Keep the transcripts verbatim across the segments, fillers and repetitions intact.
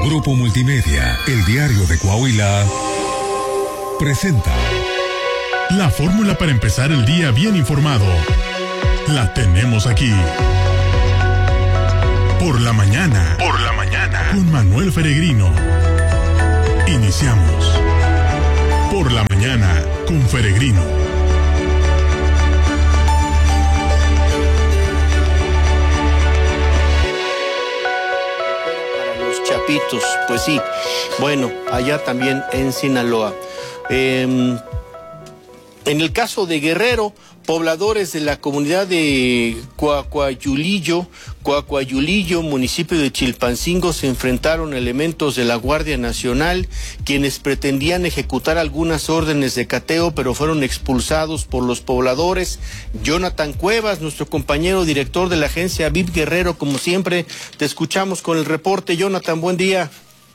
Grupo Multimedia, el diario de Coahuila, presenta la fórmula para empezar el día bien informado. La tenemos aquí. Por la mañana. Por la mañana. Con Manuel Feregrino. Iniciamos. Por la mañana con Feregrino. Para los chapitos, pues sí. Bueno, allá también en Sinaloa. Eh, en el caso de Guerrero, pobladores de la comunidad de Coacoayulillo, Coacoayulillo, municipio de Chilpancingo, se enfrentaron a elementos de la Guardia Nacional, quienes pretendían ejecutar algunas órdenes de cateo, pero fueron expulsados por los pobladores. Jonathan Cuevas, nuestro compañero director de la agencia V I P Guerrero, como siempre, te escuchamos con el reporte. Jonathan, buen día.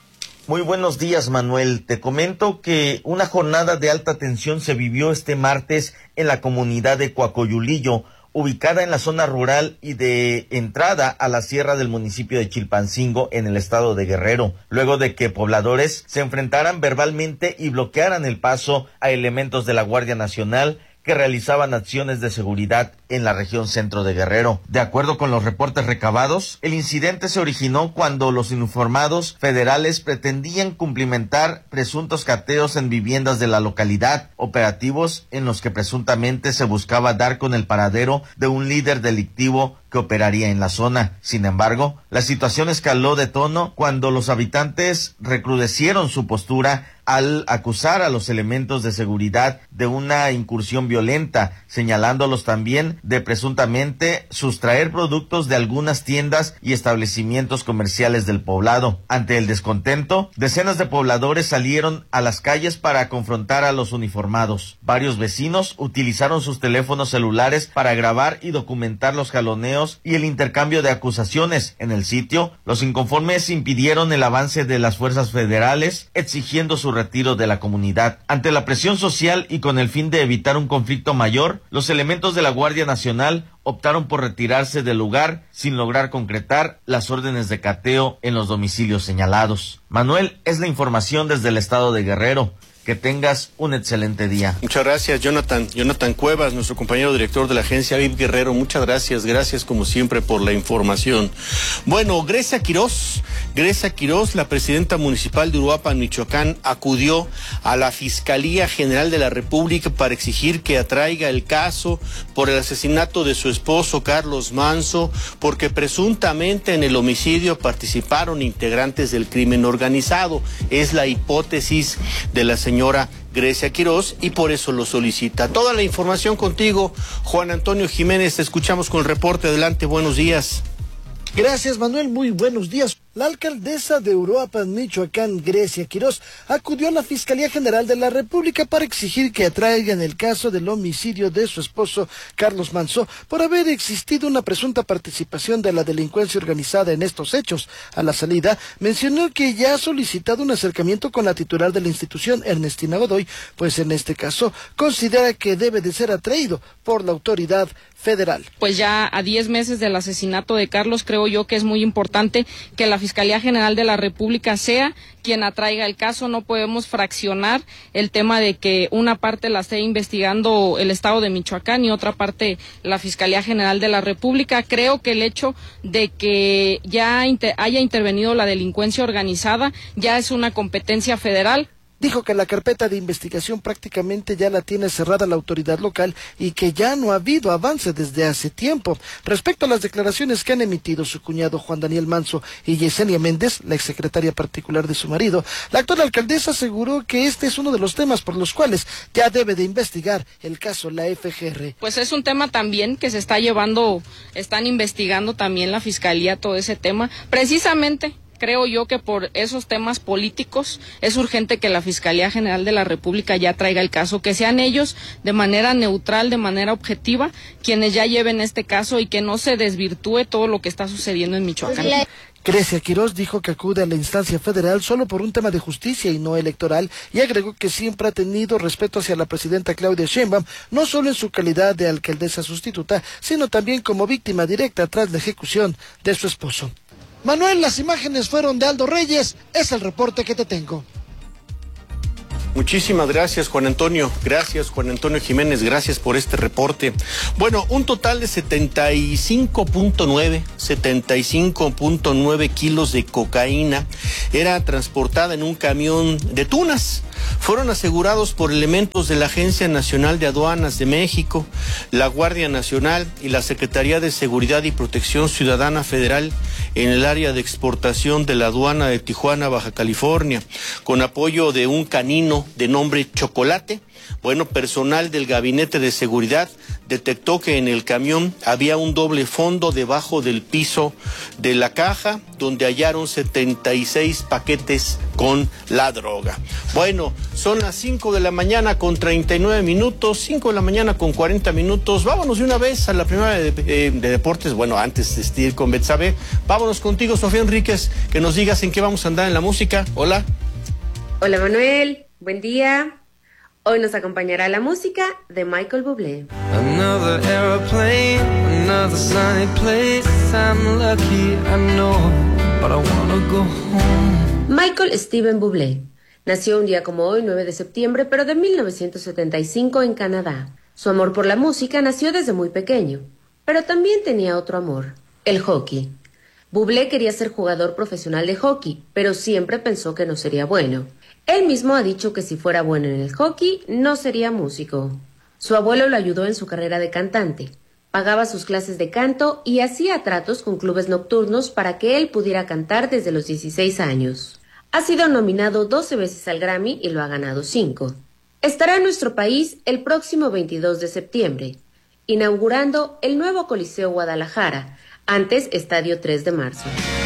Muy buenos días, Manuel. Te comento que una jornada de alta tensión se vivió este martes en la comunidad de Coacoayulillo, ubicada en la zona rural y de entrada a la sierra del municipio de Chilpancingo, en el estado de Guerrero, luego de que pobladores se enfrentaran verbalmente y bloquearan el paso a elementos de la Guardia Nacional que realizaban acciones de seguridad en la región centro de Guerrero. De acuerdo con los reportes recabados, el incidente se originó cuando los uniformados federales pretendían cumplimentar presuntos cateos en viviendas de la localidad, operativos en los que presuntamente se buscaba dar con el paradero de un líder delictivo que operaría en la zona. Sin embargo, la situación escaló de tono cuando los habitantes recrudecieron su postura al acusar a los elementos de seguridad de una incursión violenta, señalándolos también de presuntamente sustraer productos de algunas tiendas y establecimientos comerciales del poblado. Ante el descontento, decenas de pobladores salieron a las calles para confrontar a los uniformados. Varios vecinos utilizaron sus teléfonos celulares para grabar y documentar los jaloneos y el intercambio de acusaciones. En el sitio, los inconformes impidieron el avance de las fuerzas federales, exigiendo su retiro de la comunidad. Ante la presión social y con el fin de evitar un conflicto mayor, los elementos de la Guardia Nacional optaron por retirarse del lugar sin lograr concretar las órdenes de cateo en los domicilios señalados. Manuel, es la información desde el estado de Guerrero. Que tengas un excelente día. Muchas gracias, Jonathan. Jonathan Cuevas, nuestro compañero director de la agencia V I P Guerrero. Muchas gracias, gracias como siempre por la información. Bueno, Grecia Quirós, Grecia Quirós, la presidenta municipal de Uruapan, Michoacán, acudió a la Fiscalía General de la República para exigir que atraiga el caso por el asesinato de su esposo Carlos Manso, porque presuntamente en el homicidio participaron integrantes del crimen organizado. Es la hipótesis de la señora señora Grecia Quirós y por eso lo solicita. Toda la información contigo, Juan Antonio Jiménez. Te escuchamos con el reporte. Adelante, buenos días. Gracias, Manuel, muy buenos días. La alcaldesa de Uruapan, Michoacán, Grecia Quirós, acudió a la Fiscalía General de la República para exigir que atraigan el caso del homicidio de su esposo, Carlos Manso, por haber existido una presunta participación de la delincuencia organizada en estos hechos. A la salida, mencionó que ya ha solicitado un acercamiento con la titular de la institución, Ernestina Godoy, pues en este caso considera que debe de ser atraído por la autoridad federal. Pues ya a diez meses del asesinato de Carlos, creo yo que es muy importante que la Fiscalía General de la República sea quien atraiga el caso. No podemos fraccionar el tema de que una parte la esté investigando el Estado de Michoacán y otra parte la Fiscalía General de la República. Creo que el hecho de que ya inter- haya intervenido la delincuencia organizada ya es una competencia federal. Dijo que la carpeta de investigación prácticamente ya la tiene cerrada la autoridad local y que ya no ha habido avance desde hace tiempo. Respecto a las declaraciones que han emitido su cuñado Juan Daniel Manso y Yesenia Méndez, la exsecretaria particular de su marido, la actual alcaldesa aseguró que este es uno de los temas por los cuales ya debe de investigar el caso la F G R. Pues es un tema también que se está llevando, están investigando también la Fiscalía todo ese tema, precisamente. Creo yo que por esos temas políticos es urgente que la Fiscalía General de la República ya traiga el caso, que sean ellos de manera neutral, de manera objetiva, quienes ya lleven este caso y que no se desvirtúe todo lo que está sucediendo en Michoacán. Grecia Quirós dijo que acude a la instancia federal solo por un tema de justicia y no electoral, y agregó que siempre ha tenido respeto hacia la presidenta Claudia Sheinbaum, no solo en su calidad de alcaldesa sustituta, sino también como víctima directa tras la ejecución de su esposo. Manuel, las imágenes fueron de Aldo Reyes, es el reporte que te tengo. Muchísimas gracias, Juan Antonio. Gracias, Juan Antonio Jiménez. Gracias por este reporte. Bueno, un total de setenta y cinco punto nueve kilos de cocaína era transportada en un camión de tunas. Fueron asegurados por elementos de la Agencia Nacional de Aduanas de México, la Guardia Nacional y la Secretaría de Seguridad y Protección Ciudadana Federal en el área de exportación de la aduana de Tijuana, Baja California, con apoyo de un canino de nombre Chocolate. Bueno, personal del Gabinete de Seguridad detectó que en el camión había un doble fondo debajo del piso de la caja, donde hallaron setenta y seis paquetes con la droga. Bueno, son las cinco de la mañana con treinta y nueve minutos, cinco de la mañana con cuarenta minutos. Vámonos de una vez a la primera de, de, de deportes. Bueno, antes de ir con Betsabe, vámonos contigo, Sofía Enríquez, que nos digas en qué vamos a andar en la música. Hola. Hola, Manuel. Buen día. Hoy nos acompañará la música de Michael Bublé. Another airplane, another sunny place. I'm lucky, I know, but I wanna go home. Michael Steven Bublé nació un día como hoy, nueve de septiembre, pero de mil novecientos setenta y cinco en Canadá. Su amor por la música nació desde muy pequeño, pero también tenía otro amor, el hockey. Bublé quería ser jugador profesional de hockey, pero siempre pensó que no sería bueno. Él mismo ha dicho que si fuera bueno en el hockey, no sería músico. Su abuelo lo ayudó en su carrera de cantante. Pagaba sus clases de canto y hacía tratos con clubes nocturnos para que él pudiera cantar desde los dieciséis años. Ha sido nominado doce veces al Grammy y lo ha ganado cinco. Estará en nuestro país el próximo veintidós de septiembre, inaugurando el nuevo Coliseo Guadalajara, antes Estadio tres de marzo.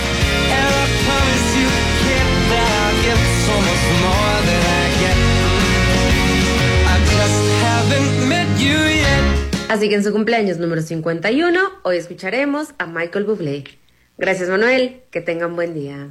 Así que en su cumpleaños número cincuenta y uno, hoy escucharemos a Michael Bublé. Gracias, Manuel, que tengan buen día.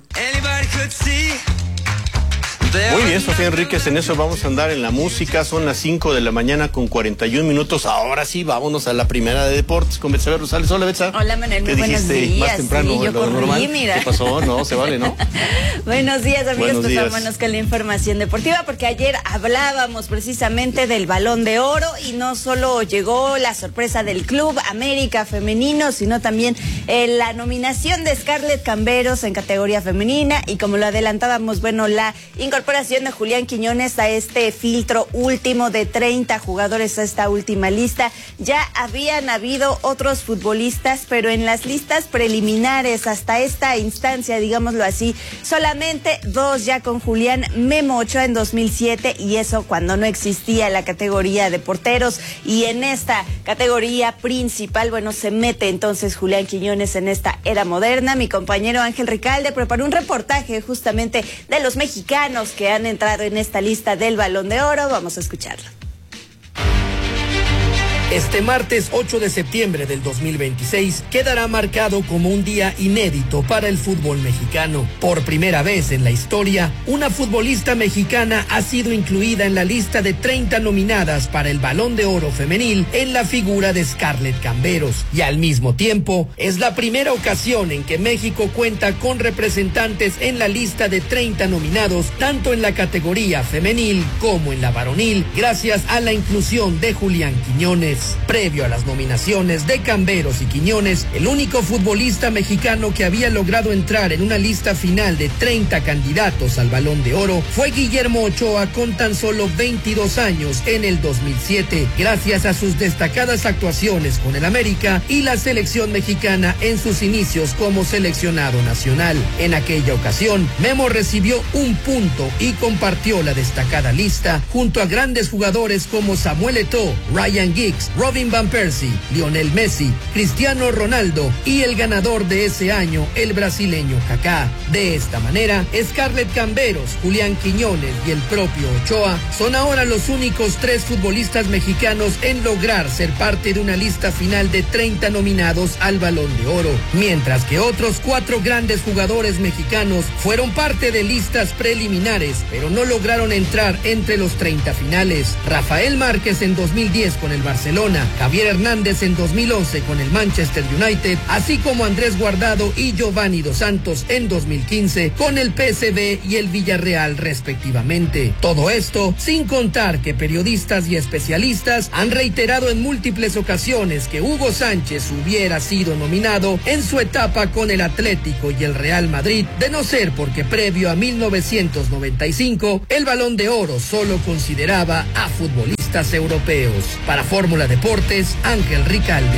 Muy bien, Sofía Enríquez, en eso vamos a andar en la música. Son las cinco de la mañana con cuarenta y un minutos. Ahora sí, vámonos a la primera de deportes con Betsabe Rosales. Hola, Betsa. Hola, Manuel, muy buenos días. Más temprano, sí, yo lo corrí, normal. Mira. ¿Qué pasó? No, se vale, ¿no? Buenos días, amigos. Buenos pues días. vámonos con la información deportiva, porque ayer hablábamos precisamente del Balón de Oro y no solo llegó la sorpresa del Club América femenino, sino también eh, la nominación de Scarlett Camberos en categoría femenina y, como lo adelantábamos, bueno, la incorporación de Julián Quiñones a este filtro último de treinta jugadores a esta última lista. Ya habían habido otros futbolistas, pero en las listas preliminares hasta esta instancia, digámoslo así, solamente dos, ya con Julián: Memo Ochoa en dos mil siete, y eso cuando no existía la categoría de porteros, y en esta categoría principal, bueno, se mete entonces Julián Quiñones en esta era moderna. Mi compañero Ángel Ricalde preparó un reportaje justamente de los mexicanos que han entrado en esta lista del Balón de Oro. Vamos a escucharlo. Este martes ocho de septiembre del dos mil veintiséis quedará marcado como un día inédito para el fútbol mexicano. Por primera vez en la historia, una futbolista mexicana ha sido incluida en la lista de treinta nominadas para el Balón de Oro femenil en la figura de Scarlett Camberos. Y al mismo tiempo, es la primera ocasión en que México cuenta con representantes en la lista de treinta nominados, tanto en la categoría femenil como en la varonil, gracias a la inclusión de Julián Quiñones. Previo a las nominaciones de Camberos y Quiñones, el único futbolista mexicano que había logrado entrar en una lista final de treinta candidatos al Balón de Oro fue Guillermo Ochoa, con tan solo veintidós años en el dos mil siete, gracias a sus destacadas actuaciones con el América y la selección mexicana en sus inicios como seleccionado nacional. En aquella ocasión, Memo recibió un punto y compartió la destacada lista junto a grandes jugadores como Samuel Eto'o, Ryan Giggs, Robin Van Persie, Lionel Messi, Cristiano Ronaldo y el ganador de ese año, el brasileño Kaká. De esta manera, Scarlett Camberos, Julián Quiñones y el propio Ochoa son ahora los únicos tres futbolistas mexicanos en lograr ser parte de una lista final de treinta nominados al Balón de Oro, mientras que otros cuatro grandes jugadores mexicanos fueron parte de listas preliminares, pero no lograron entrar entre los treinta finales. Rafael Márquez en dos mil diez con el Barcelona, Barcelona, Javier Hernández en dos mil once con el Manchester United, así como Andrés Guardado y Giovanni Dos Santos en dos mil quince con el P S V y el Villarreal respectivamente. Todo esto sin contar que periodistas y especialistas han reiterado en múltiples ocasiones que Hugo Sánchez hubiera sido nominado en su etapa con el Atlético y el Real Madrid, de no ser porque previo a mil novecientos noventa y cinco el Balón de Oro solo consideraba a futbolistas europeos. Para Fórmula Deportes, Ángel Ricalde.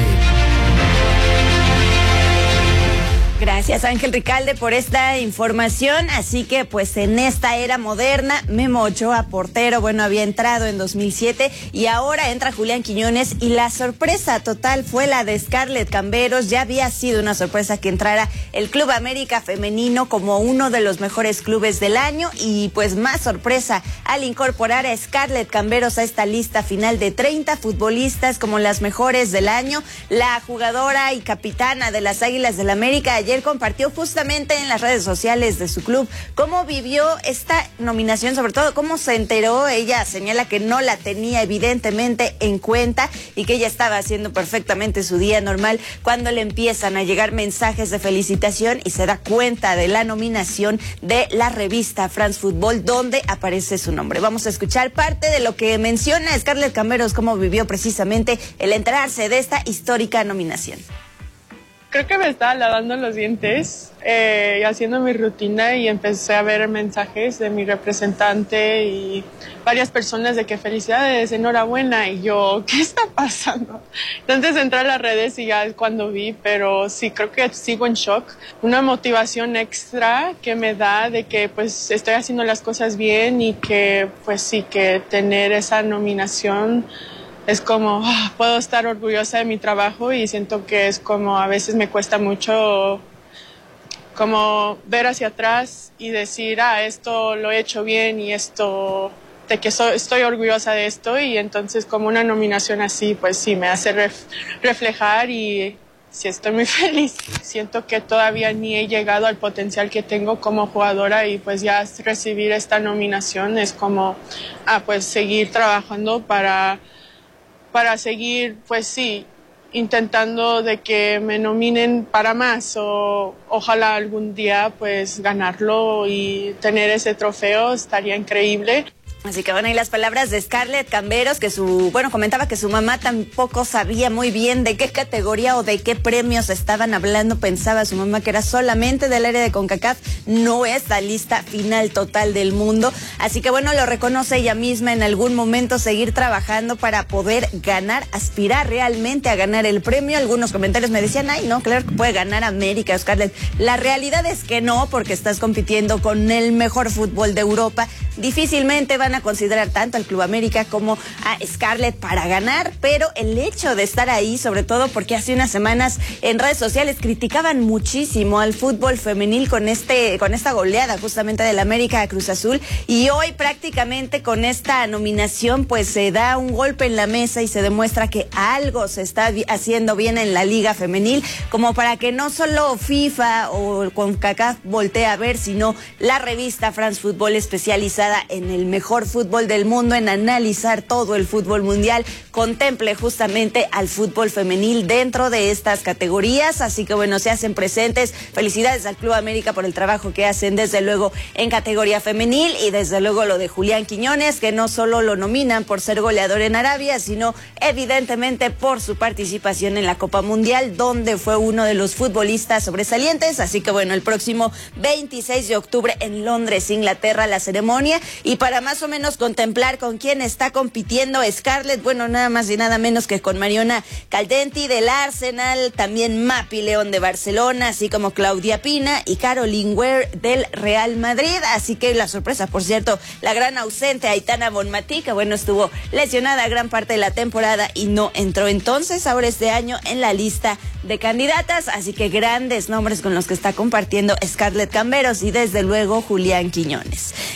Gracias, Ángel Ricalde, por esta información. Así que, pues, en esta era moderna, Memo Ochoa, portero, bueno, había entrado en dos mil siete y ahora entra Julián Quiñones y la sorpresa total fue la de Scarlett Camberos. Ya había sido una sorpresa que entrara el Club América Femenino como uno de los mejores clubes del año y, pues, más sorpresa al incorporar a Scarlett Camberos a esta lista final de treinta futbolistas como las mejores del año. La jugadora y capitana de las Águilas del América ayer compartió justamente en las redes sociales de su club cómo vivió esta nominación, sobre todo cómo se enteró. Ella señala que no la tenía evidentemente en cuenta y que ella estaba haciendo perfectamente su día normal cuando le empiezan a llegar mensajes de felicitación y se da cuenta de la nominación de la revista France Football donde aparece su nombre. Vamos a escuchar parte de lo que menciona Scarlett Camberos, cómo vivió precisamente el enterarse de esta histórica nominación. Creo que me estaba lavando los dientes, eh, haciendo mi rutina y empecé a ver mensajes de mi representante y varias personas de que felicidades, enhorabuena, y yo, ¿qué está pasando? Entonces entré a las redes y ya es cuando vi, pero sí, creo que sigo en shock. Una motivación extra que me da de que pues estoy haciendo las cosas bien y que pues sí, que tener esa nominación es como, oh, puedo estar orgullosa de mi trabajo y siento que es como a veces me cuesta mucho como ver hacia atrás y decir, ah, esto lo he hecho bien y esto, de que so, estoy orgullosa de esto y entonces como una nominación así, pues sí, me hace ref, reflejar y sí estoy muy feliz. Siento que todavía ni he llegado al potencial que tengo como jugadora y pues ya recibir esta nominación es como, ah, pues seguir trabajando para... para seguir, pues sí, intentando de que me nominen para más o ojalá algún día pues ganarlo y tener ese trofeo estaría increíble. Así que bueno, y las palabras de Scarlett Camberos, que su, bueno, comentaba que su mamá tampoco sabía muy bien de qué categoría o de qué premios estaban hablando. Pensaba su mamá que era solamente del área de CONCACAF, no es la lista final total del mundo. Así que bueno, lo reconoce ella misma, en algún momento seguir trabajando para poder ganar, aspirar realmente a ganar el premio. Algunos comentarios me decían, ay no, claro que puede ganar América, Scarlett. La realidad es que no, porque estás compitiendo con el mejor fútbol de Europa. Difícilmente van a considerar tanto al Club América como a Scarlett para ganar, pero el hecho de estar ahí, sobre todo porque hace unas semanas en redes sociales criticaban muchísimo al fútbol femenil con este con esta goleada justamente del América a Cruz Azul, y hoy prácticamente con esta nominación pues se da un golpe en la mesa y se demuestra que algo se está haciendo bien en la liga femenil, como para que no solo FIFA o CONCACAF voltee a ver, sino la revista France Football, especializada en el mejor fútbol del mundo, en analizar todo el fútbol mundial, contemple justamente al fútbol femenil dentro de estas categorías. Así que bueno, se hacen presentes. Felicidades al Club América por el trabajo que hacen desde luego en categoría femenil, y desde luego lo de Julián Quiñones, que no solo lo nominan por ser goleador en Arabia, sino evidentemente por su participación en la Copa Mundial, donde fue uno de los futbolistas sobresalientes. Así que bueno, el próximo veintiséis de octubre en Londres, Inglaterra, la ceremonia. Y para más o menos contemplar con quién está compitiendo Scarlett, bueno, nada más y nada menos que con Mariona Caldenti del Arsenal, también Mapi León de Barcelona, así como Claudia Pina y Caroline Ware del Real Madrid. Así que la sorpresa, por cierto, la gran ausente Aitana Bonmatí, que bueno, estuvo lesionada gran parte de la temporada y no entró entonces ahora este año en la lista de candidatas. Así que grandes nombres con los que está compartiendo Scarlett Camberos y desde luego Julián Quiñones.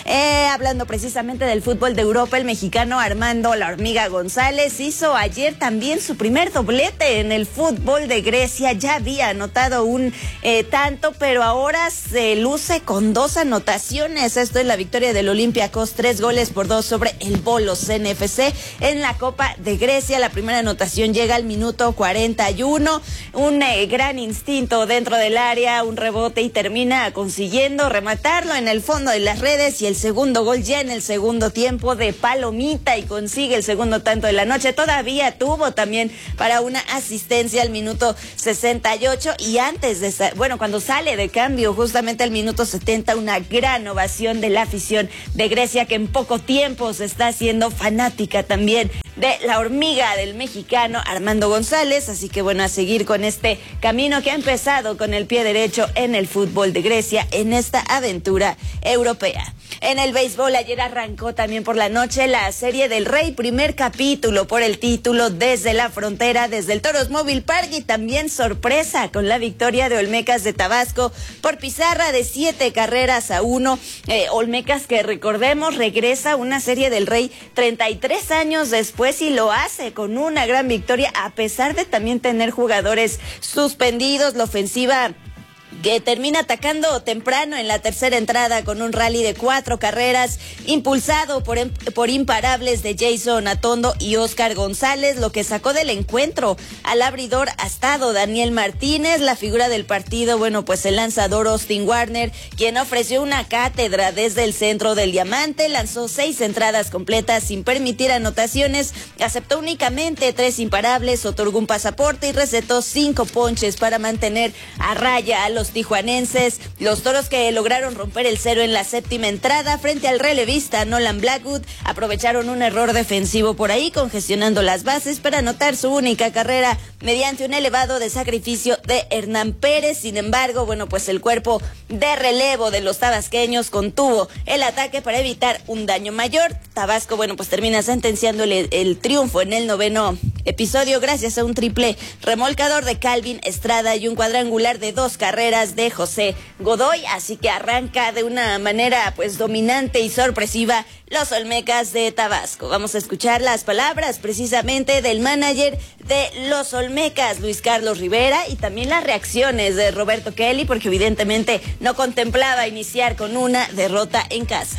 Eh, hablando precisamente del fútbol de Europa, el mexicano Armando La Hormiga González hizo ayer también su primer doblete en el fútbol de Grecia. Ya había anotado un eh, tanto, pero ahora se luce con dos anotaciones. Esto es la victoria del Olympiacos, tres goles por dos sobre el Volos N F C en la Copa de Grecia. La primera anotación llega al minuto cuarenta y uno. Un eh, gran instinto dentro del área, un rebote y termina consiguiendo rematarlo en el fondo de las redes, y el segundo gol ya en el segundo tiempo de palomita, y consigue el segundo tanto de la noche. Todavía tuvo también para una asistencia al minuto sesenta y ocho, y antes de, bueno, cuando sale de cambio justamente al minuto setenta, una gran ovación de la afición de Grecia, que en poco tiempo se está haciendo fanática también de la hormiga del mexicano Armando González. Así que bueno, a seguir con este camino que ha empezado con el pie derecho en el fútbol de Grecia, en esta aventura europea. En el béisbol, ayer arrancó también por la noche la Serie del Rey, primer capítulo por el título desde la frontera, desde el Toros Mobile Park, y también sorpresa con la victoria de Olmecas de Tabasco por pizarra de siete carreras a uno. Eh, Olmecas, que recordemos, regresa a una Serie del Rey treinta y tres años después, y lo hace con una gran victoria, a pesar de también tener jugadores suspendidos. La ofensiva que termina atacando temprano en la tercera entrada con un rally de cuatro carreras, impulsado por, por imparables de Jason Atondo y Oscar González, lo que sacó del encuentro al abridor astado Daniel Martínez. La figura del partido, bueno, pues el lanzador Austin Warner, quien ofreció una cátedra desde el centro del diamante, lanzó seis entradas completas sin permitir anotaciones, aceptó únicamente tres imparables, otorgó un pasaporte y recetó cinco ponches para mantener a raya a los tijuanenses. Los Toros, que lograron romper el cero en la séptima entrada frente al relevista Nolan Blackwood, aprovecharon un error defensivo por ahí, congestionando las bases para anotar su única carrera mediante un elevado de sacrificio de Hernán Pérez. Sin embargo, bueno, pues el cuerpo de relevo de los tabasqueños contuvo el ataque para evitar un daño mayor. Tabasco, bueno, pues termina sentenciando el, el triunfo en el noveno episodio gracias a un triple remolcador de Calvin Estrada y un cuadrangular de dos carreras de José Godoy. Así que arranca de una manera pues dominante y sorpresiva los Olmecas de Tabasco. Vamos a escuchar las palabras precisamente del manager de los Olmecas, Luis Carlos Rivera, y también las reacciones de Roberto Kelly, porque evidentemente no contemplaba iniciar con una derrota en casa.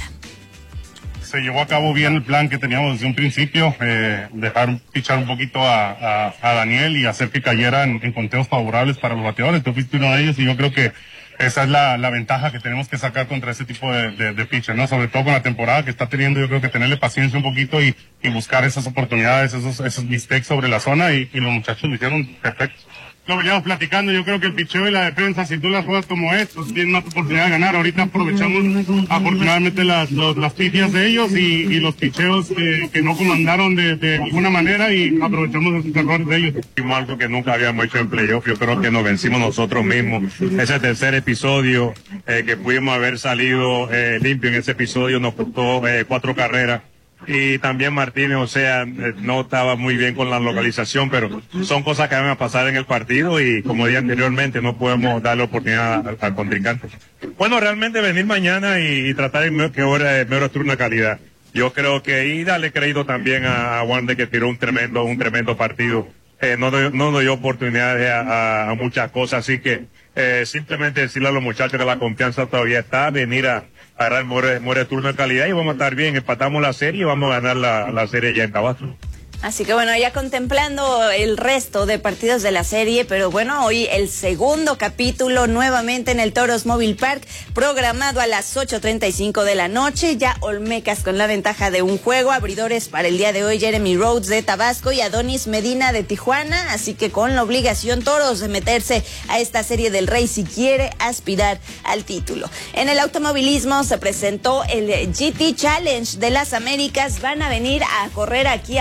Se llevó a cabo bien el plan que teníamos desde un principio, eh, dejar pichar un poquito a, a, a Daniel y hacer que cayera en, en conteos favorables para los bateadores. Tú fuiste uno de ellos, y yo creo que esa es la, la ventaja que tenemos que sacar contra ese tipo de, de, de pitcher, ¿no? Sobre todo con la temporada que está teniendo, yo creo que tenerle paciencia un poquito y, y buscar esas oportunidades, esos, esos mistakes sobre la zona, y, y los muchachos lo hicieron perfecto. Lo veníamos platicando, yo creo que el picheo y la defensa, si tú las juegas como es, pues tienen una oportunidad de ganar. Ahorita aprovechamos afortunadamente las, los, las pifias de ellos y, y los picheos que, que no comandaron de, de ninguna manera, y aprovechamos esos errores de ellos. Hicimos algo que nunca habíamos hecho en playoff, yo creo que nos vencimos nosotros mismos. Ese tercer episodio eh, que pudimos haber salido eh, limpio en ese episodio nos costó eh, cuatro carreras. Y también Martínez, o sea, no estaba muy bien con la localización, pero son cosas que van a pasar en el partido, y como dije anteriormente, no podemos darle oportunidad al, al contrincante. Bueno, realmente venir mañana y, y tratar de que ahora mejor turno calidad. Yo creo que, y darle crédito también a, a Wander, que tiró un tremendo, un tremendo partido. Eh, no, no nos dio oportunidades a, a, a muchas cosas, así que eh, simplemente decirle a los muchachos que la confianza todavía está, venir a agarrar more, more turno de calidad, y vamos a estar bien. Empatamos la serie y vamos a ganar la, la serie ya en Tabasco. Así que bueno, ya contemplando el resto de partidos de la serie, pero bueno, hoy el segundo capítulo nuevamente en el Toros Mobile Park, programado a las ocho treinta y cinco de la noche. Ya Olmecas con la ventaja de un juego. Abridores para el día de hoy, Jeremy Rhodes de Tabasco y Adonis Medina de Tijuana. Así que con la obligación Toros de meterse a esta Serie del Rey si quiere aspirar al título. En el automovilismo se presentó el G T Challenge de las Américas. Van a venir a correr aquí a México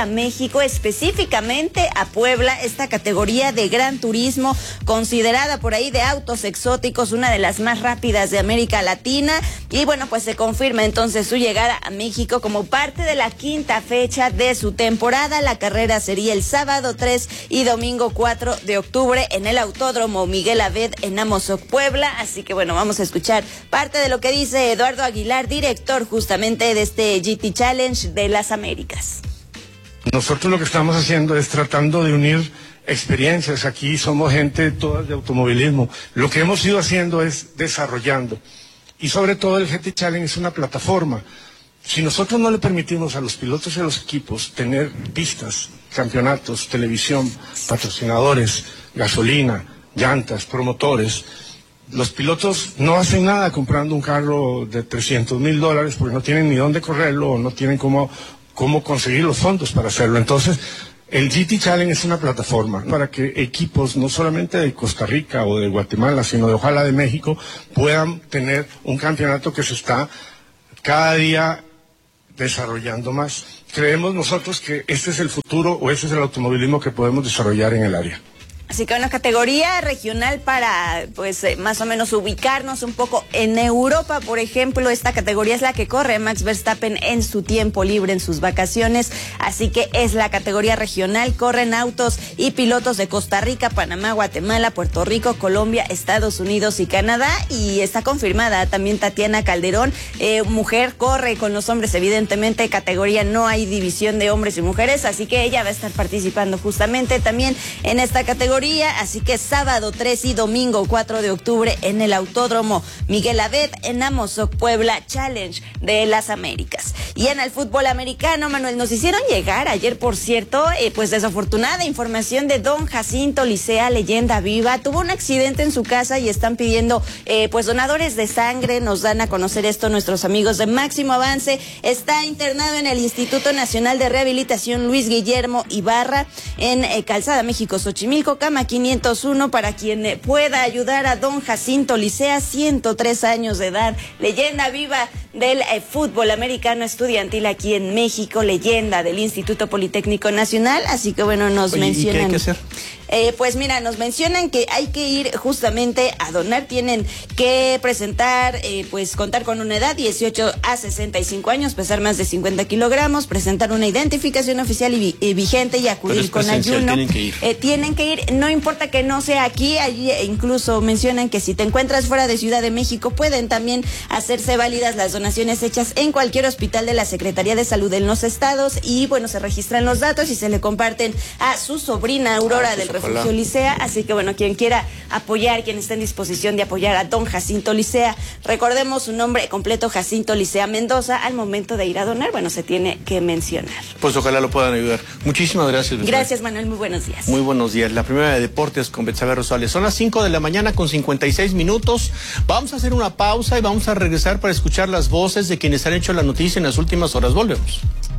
México, específicamente a Puebla, esta categoría de gran turismo, considerada por ahí de autos exóticos, una de las más rápidas de América Latina. Y bueno, pues se confirma entonces su llegada a México como parte de la quinta fecha de su temporada. La carrera sería el sábado tres y domingo cuatro de octubre en el Autódromo Miguel Abed en Amozoc, Puebla. Así que bueno, vamos a escuchar parte de lo que dice Eduardo Aguilar, director justamente de este G T Challenge de las Américas. Nosotros lo que estamos haciendo es tratando de unir experiencias. Aquí somos gente todas de automovilismo. Lo que hemos ido haciendo es desarrollando. Y sobre todo el G T Challenge es una plataforma. Si nosotros no le permitimos a los pilotos y a los equipos tener pistas, campeonatos, televisión, patrocinadores, gasolina, llantas, promotores, los pilotos no hacen nada comprando un carro de trescientos mil dólares porque no tienen ni dónde correrlo o no tienen cómo, cómo conseguir los fondos para hacerlo. Entonces, el G T Challenge es una plataforma para que equipos, no solamente de Costa Rica o de Guatemala, sino de ojalá de México, puedan tener un campeonato que se está cada día desarrollando más. Creemos nosotros que este es el futuro o este es el automovilismo que podemos desarrollar en el área. Así que una categoría regional para, pues, eh, más o menos ubicarnos un poco en Europa, por ejemplo. Esta categoría es la que corre Max Verstappen en su tiempo libre, en sus vacaciones. Así que es la categoría regional. Corren autos y pilotos de Costa Rica, Panamá, Guatemala, Puerto Rico, Colombia, Estados Unidos y Canadá. Y está confirmada también Tatiana Calderón, eh, mujer, corre con los hombres, evidentemente. Categoría no hay división de hombres y mujeres, así que ella va a estar participando justamente también en esta categoría. Así que sábado tres y domingo cuatro de octubre en el Autódromo Miguel Abed en Amozoc, Puebla, Challenge de las Américas. Y en el fútbol americano, Manuel, nos hicieron llegar ayer, por cierto, eh, pues desafortunada información de don Jacinto Licea, leyenda viva. Tuvo un accidente en su casa y están pidiendo eh, pues donadores de sangre. Nos dan a conocer esto nuestros amigos de Máximo Avance. Está internado en el Instituto Nacional de Rehabilitación Luis Guillermo Ibarra en eh, Calzada México, Xochimilco, cama quinientos uno, para quien eh, pueda ayudar a don Jacinto Licea, ciento tres años de edad, leyenda viva del eh, fútbol americano estudiantil aquí en México, leyenda del Instituto Politécnico Nacional. Así que bueno, nos Oye, mencionan. ¿y qué hay que hacer? Eh, pues mira, nos mencionan que hay que ir justamente a donar. Tienen que presentar, eh, pues contar con una edad dieciocho a sesenta y cinco años, pesar más de cincuenta kilogramos, presentar una identificación oficial y, vi- y vigente y acudir con ayuno. Tienen que ir. Eh, tienen que ir, no importa que no sea aquí. Allí incluso mencionan que si te encuentras fuera de Ciudad de México, pueden también hacerse válidas las donaciones hechas en cualquier hospital de la Secretaría de Salud en los estados. Y bueno, se registran los datos y se le comparten a su sobrina Aurora ah, del Refugio ojalá. Licea. Así que bueno, quien quiera apoyar, quien esté en disposición de apoyar a don Jacinto Licea, recordemos su nombre completo, Jacinto Licea Mendoza. Al momento de ir a donar, bueno, se tiene que mencionar. Pues ojalá lo puedan ayudar. Muchísimas gracias, Betsabe. Gracias, Manuel, muy buenos días. Muy buenos días. La primera de deportes con Betsabe Rosales. Son las cinco de la mañana con cincuenta y seis minutos. Vamos a hacer una pausa y vamos a regresar para escuchar las voces de quienes han hecho la noticia en las últimas horas. Volvemos.